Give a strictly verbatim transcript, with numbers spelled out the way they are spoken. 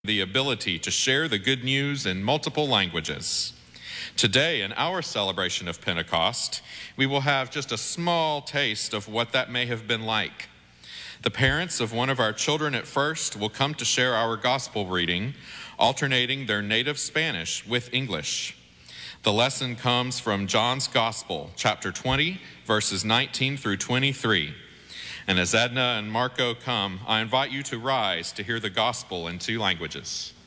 the ability to share the good news in multiple languages. Today, in our celebration of Pentecost, we will have just a small taste of what that may have been like. The parents of one of our children at first will come to share our gospel reading, alternating their native Spanish with English. The lesson comes from John's Gospel, chapter twenty, verses nineteen through twenty-three. And as Edna and Marco come, I invite you to rise to hear the gospel in two languages.